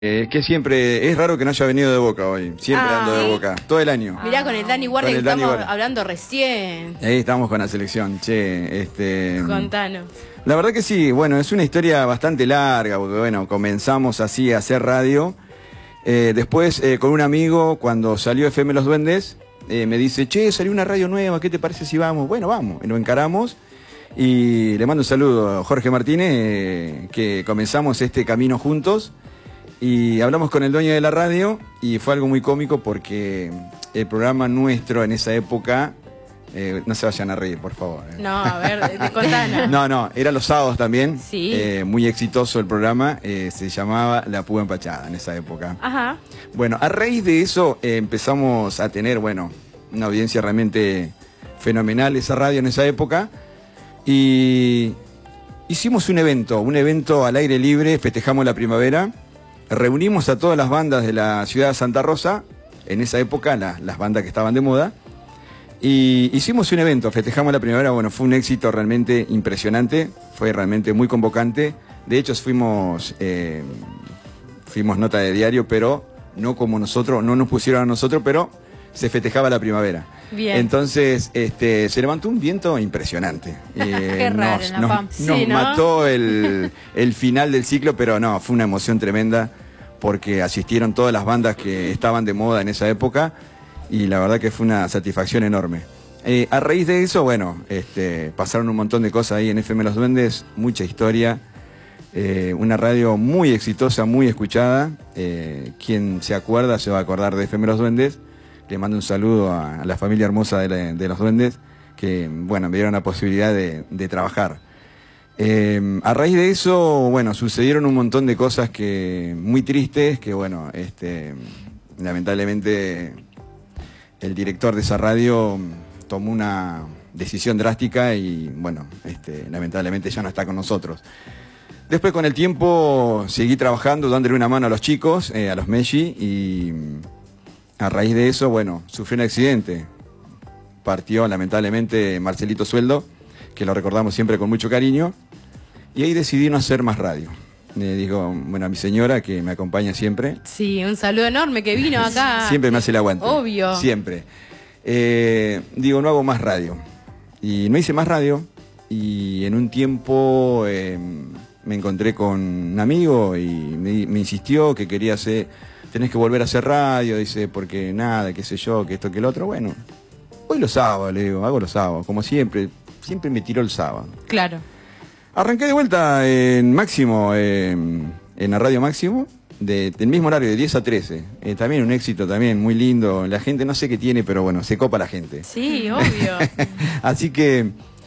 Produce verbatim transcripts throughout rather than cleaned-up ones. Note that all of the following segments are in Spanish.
Eh, que siempre, es raro que no haya venido de Boca hoy, siempre Ah, ando de ¿sí? Boca, todo el año. Ah. Mirá, con el Dani Guardia Con que el Dani estamos Guardia. hablando recién. Ahí estamos con la selección, che, este... Contanos. La verdad que sí, bueno, es una historia bastante larga, porque bueno, comenzamos así a hacer radio. Eh, después, eh, con un amigo, cuando salió F M Los Duendes, eh, me dice, che, salió una radio nueva, ¿qué te parece si vamos? Bueno, vamos, y lo encaramos. Y le mando un saludo a Jorge Martínez, eh, que comenzamos este camino juntos. Y hablamos con el dueño de la radio y fue algo muy cómico porque el programa nuestro en esa época, eh, no se vayan a reír, por favor. Eh. No, a ver, te contanos. No, no, era los sábados también. Sí. Eh, muy exitoso el programa, eh, se llamaba La Púa Empachada en esa época. Ajá. Bueno, a raíz de eso eh, empezamos a tener, bueno, una audiencia realmente fenomenal esa radio en esa época. Y hicimos un evento, un evento al aire libre, festejamos la primavera. Reunimos a todas las bandas de la ciudad de Santa Rosa, en esa época, la, las bandas que estaban de moda, y hicimos un evento, festejamos la primavera, bueno, fue un éxito realmente impresionante, fue realmente muy convocante, de hecho fuimos, eh, fuimos nota de diario, pero no como nosotros, no nos pusieron a nosotros, pero se festejaba la primavera. Bien. Entonces, este, se levantó un viento impresionante. Eh, Qué raro, nos en La nos, Pampa. nos Sí, ¿no? mató el, el final del ciclo, pero no, fue una emoción tremenda porque asistieron todas las bandas que estaban de moda en esa época y la verdad que fue una satisfacción enorme. Eh, a raíz de eso, bueno, este, pasaron un montón de cosas ahí en F M Los Duendes, mucha historia, eh, una radio muy exitosa, muy escuchada. Eh, quien se acuerda se va a acordar de F M Los Duendes. Le mando un saludo a, a la familia hermosa de, la, de Los Duendes, que bueno, me dieron la posibilidad de, de trabajar. Eh, a raíz de eso, bueno, sucedieron un montón de cosas que muy tristes, que bueno, este, lamentablemente el director de esa radio tomó una decisión drástica y bueno, este, lamentablemente ya no está con nosotros. Después con el tiempo seguí trabajando, dándole una mano a los chicos, eh, a los Meji, y a raíz de eso, bueno, sufrió un accidente. Partió lamentablemente Marcelito Sueldo, que lo recordamos siempre con mucho cariño, y ahí decidí no hacer más radio. Le digo, bueno, a mi señora, que me acompaña siempre. Sí, un saludo enorme que vino acá. Siempre me hace el aguante. Obvio. Siempre. Eh, digo, no hago más radio. Y no hice más radio, y en un tiempo eh, me encontré con un amigo y me, me insistió que quería hacer, tenés que volver a hacer radio, dice, porque nada, qué sé yo, que esto, que el otro. Bueno, hoy los sábados, le digo, hago los sábados, como siempre. Siempre me tiró el sábado. Claro. Arranqué de vuelta en Máximo, eh, en la radio Máximo, de, del mismo horario, de diez a trece. Eh, también un éxito, también muy lindo. La gente no sé qué tiene, pero bueno, se copa la gente. Sí, obvio. Así que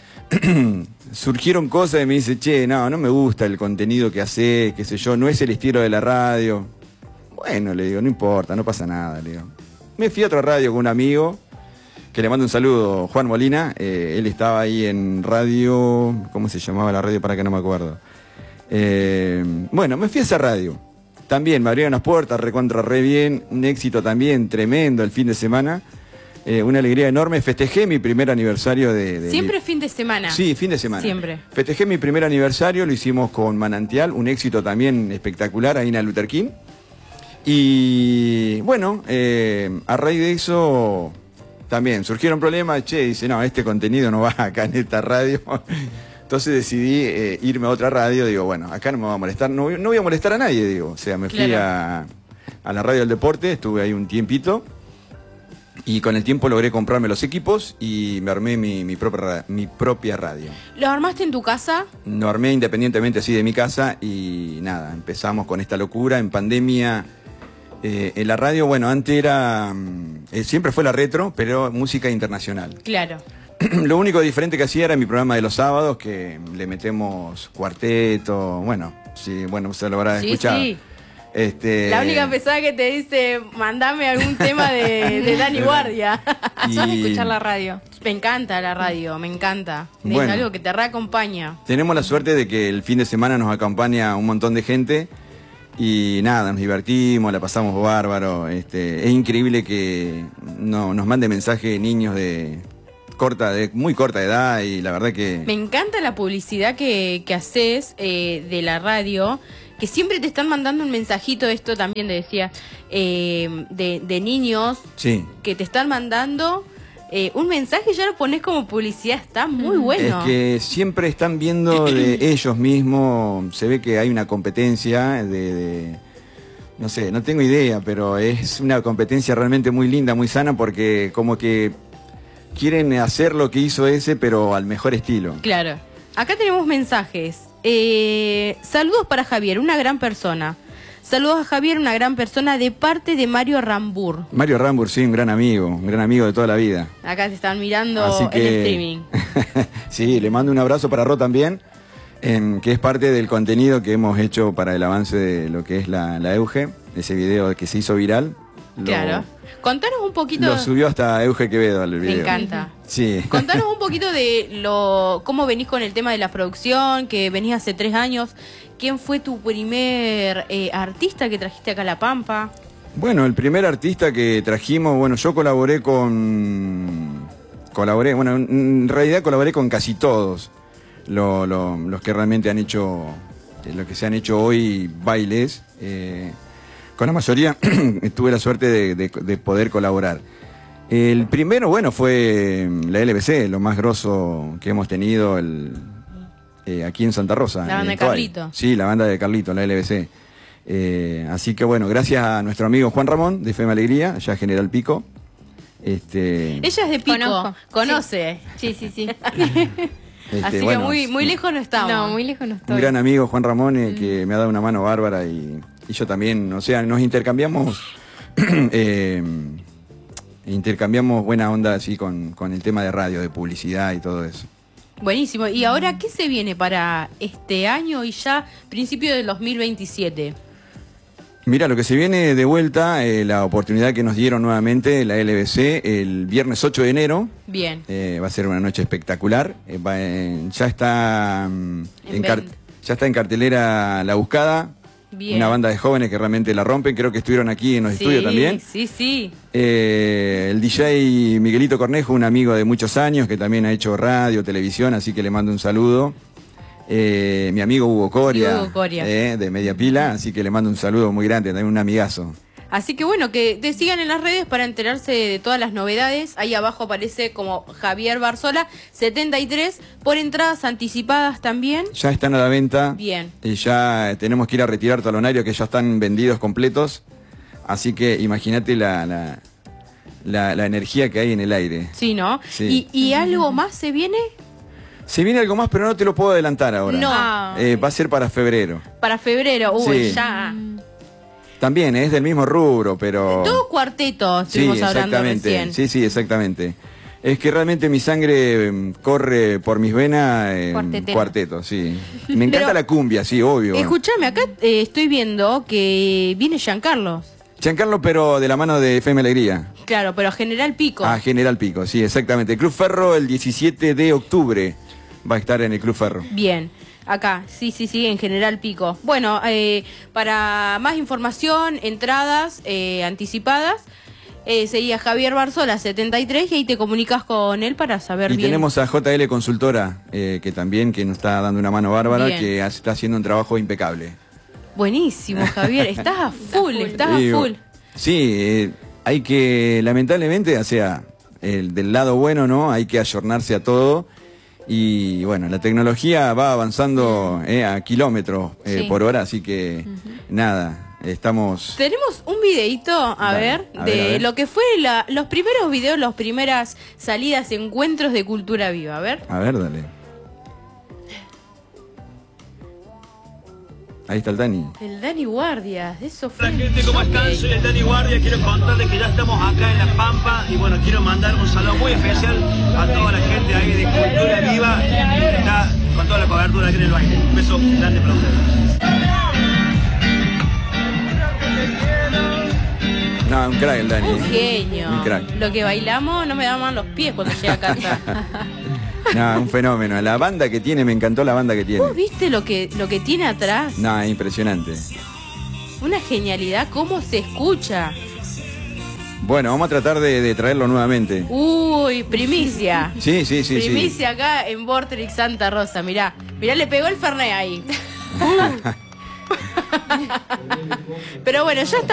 surgieron cosas y me dice, che, no, no me gusta el contenido que haces, qué sé yo, no es el estilo de la radio. Bueno, le digo, no importa, no pasa nada, le digo. Me fui a otra radio con un amigo, que le mando un saludo, Juan Molina. Eh, él estaba ahí en radio, ¿cómo se llamaba la radio? Para que no me acuerdo. Eh, bueno, me fui a esa radio. También me abrieron las puertas, recontra re bien, un éxito también tremendo el fin de semana. Eh, una alegría enorme. Festejé mi primer aniversario de... de Siempre fin de semana. Sí, fin de semana. Siempre. Festejé mi primer aniversario, lo hicimos con Manantial, un éxito también espectacular ahí en el Luther King. Y bueno, eh, a raíz de eso... También surgieron problemas, che, dice, no, este contenido no va acá en esta radio. Entonces decidí eh, irme a otra radio, digo, bueno, acá no me va a molestar, no, no voy a molestar a nadie, digo. O sea, me fui Claro. a, a la radio del deporte, estuve ahí un tiempito, y con el tiempo logré comprarme los equipos y me armé mi, mi, propia, mi propia radio. ¿Lo armaste en tu casa? Lo armé independientemente así de mi casa y nada, empezamos con esta locura en pandemia. Eh, en la radio, bueno, antes era, eh, siempre fue la retro, pero música internacional. Claro. Lo único diferente que hacía era mi programa de los sábados, que le metemos cuarteto, bueno, sí, bueno, se lo habrá Sí, escuchado. sí. Este, La única pesada que te dice, mandame algún tema de, de Dani Guardia. y Sos de escuchar la radio. Me encanta la radio, me encanta. Bueno. Es algo que te reacompaña. Tenemos la suerte de que el fin de semana nos acompaña un montón de gente. Y nada, nos divertimos, la pasamos bárbaro. Este, es increíble que no, nos mande mensaje niños de corta, de muy corta edad, y la verdad que... Me encanta la publicidad que, que haces eh, de la radio, que que siempre te están mandando un mensajito, esto también te decía, eh, de, de niños Sí. que te están mandando eh, un mensaje y ya lo pones como publicidad, está muy bueno. Es que siempre están viendo de ellos mismos, se ve que hay una competencia de, de, no sé, no tengo idea, pero es una competencia realmente muy linda, muy sana, porque como que quieren hacer lo que hizo ese, pero al mejor estilo. Claro. Acá tenemos mensajes. Eh, saludos para Javier, una gran persona. Saludos a Javier, una gran persona, de parte de Mario Rambur. Mario Rambur, sí, un gran amigo, un gran amigo de toda la vida. Acá se están mirando Así que... el streaming. Sí, le mando un abrazo para Ro también, eh, que es parte del contenido que hemos hecho para el avance de lo que es la, la Euge, ese video que se hizo viral. Lo, Claro. Contanos un poquito... Lo subió hasta Euge Quevedo el video. Me encanta. Sí. Contanos un poquito de lo cómo venís con el tema de la producción, que venís hace tres años. ¿Quién fue tu primer eh, artista que trajiste acá a La Pampa? Bueno, el primer artista que trajimos, bueno, yo colaboré con... Colaboré, bueno, en realidad colaboré con casi todos lo, lo, los que realmente han hecho, lo que se han hecho hoy bailes. Eh, con la mayoría tuve la suerte de, de, de poder colaborar. El primero, bueno, fue la L B C, lo más grosso que hemos tenido el, eh, aquí en Santa Rosa. La banda de Carlito. Sí, la banda de Carlito, la L B C. Eh, así que bueno, gracias a nuestro amigo Juan Ramón de Fema Alegría, allá General Pico. Este, Ella es de Pico, Conozco. conoce. Sí, sí, sí. este, Así bueno, que muy, muy lejos no estamos. No, muy lejos no estoy. un gran amigo, Juan Ramón, eh, que me ha dado una mano bárbara y, y yo también, o sea, nos intercambiamos eh, intercambiamos buena onda así con, con el tema de radio, de publicidad y todo eso. Buenísimo. ¿Y ahora qué se viene para este año y ya principio del dos mil veintisiete? Mira, lo que se viene de vuelta, eh, la oportunidad que nos dieron nuevamente la L B C el viernes ocho de enero. Bien. Eh, va a ser una noche espectacular. Eh, va en- ya está mm, En en car- venta. ya está en cartelera La Buscada. Bien. Una banda de jóvenes que realmente la rompen. Creo que estuvieron aquí en los Sí, estudios también. Sí, sí. Eh, el D J Miguelito Cornejo, un amigo de muchos años que también ha hecho radio, televisión, así que le mando un saludo. Eh, mi amigo Hugo Coria, Hugo Coria. eh, de Media Pila, así que le mando un saludo muy grande, también un amigazo. Así que bueno, que te sigan en las redes para enterarse de todas las novedades. Ahí abajo aparece como Javier Barzola setenta y tres, por entradas anticipadas también. Ya están a la venta. Bien. Y ya tenemos que ir a retirar talonarios que ya están vendidos completos. Así que imagínate la, la, la, la energía que hay en el aire. Sí, ¿no? Sí. ¿Y, y algo más se viene? Se viene algo más, pero no te lo puedo adelantar ahora. No. Eh, va a ser para febrero. Para febrero. Uy, Sí. ya. También es del mismo rubro, pero... Todo cuarteto Sí, estuvimos hablando exactamente. recién. Sí, sí, exactamente. Es que realmente mi sangre mm, corre por mis venas en Cuartetera. cuarteto, sí. Me encanta Pero- la cumbia, sí, obvio. Escúchame, acá eh, estoy viendo que viene Giancarlos. Giancarlo, pero de la mano de F M Alegría. Claro, pero General Pico. Ah, General Pico, sí, exactamente. El Club Ferro el diecisiete de octubre va a estar en el Club Ferro. Bien, acá, sí, sí, sí, en General Pico. Bueno, eh, para más información, entradas eh, anticipadas, eh, sería Javier Barzola setenta y tres y ahí te comunicas con él para saber Y bien. tenemos a J L Consultora, eh, que también que nos está dando una mano bárbara, Bien. que hace- está haciendo un trabajo impecable. Buenísimo, Javier, estás a full, estás a Digo, full. Sí, eh, hay que, lamentablemente, o sea, el, del lado bueno, ¿no? Hay que ayornarse a todo. Y bueno, la tecnología va avanzando eh, a kilómetros eh, Sí. por hora, así que nada, estamos... Tenemos un videito, a Dale, ver, a de ver, a ver. lo que fue la- los primeros videos, las primeras salidas, encuentros de Cultura Viva, a ver. A ver, dale. Ahí está el Dani. El Dani Guardias, eso fue... Hola gente, ¿cómo están? Soy el Dani Guardia, quiero contarles que ya estamos acá en La Pampa y bueno, quiero mandar un saludo muy especial a toda la gente ahí de Cultura Viva que está con toda la cobertura aquí en el baile. Un beso grande para ustedes. No, un crack el Dani. Un eh. genio. Un crack. Lo que bailamos no me daban los pies cuando llegué a casa. No, un fenómeno. La banda que tiene, me encantó la banda que tiene. ¿Vos viste lo que, lo que tiene atrás? No, es impresionante. Una genialidad, cómo se escucha. Bueno, vamos a tratar de, de traerlo nuevamente. Uy, primicia. Sí, sí, sí, sí. primicia acá en Vorterix Santa Rosa, mirá. Mirá, le pegó el Fernet ahí. Pero bueno, ya está.